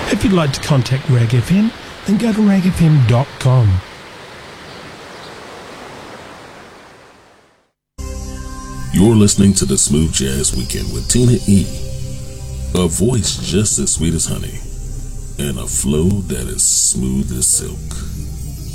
If you'd like to contact Rag FM, then go to ragfm.com. You're listening to the Smooth Jazz Weekend with Tina E. A voice just as sweet as honey and a flow that is smooth as silk.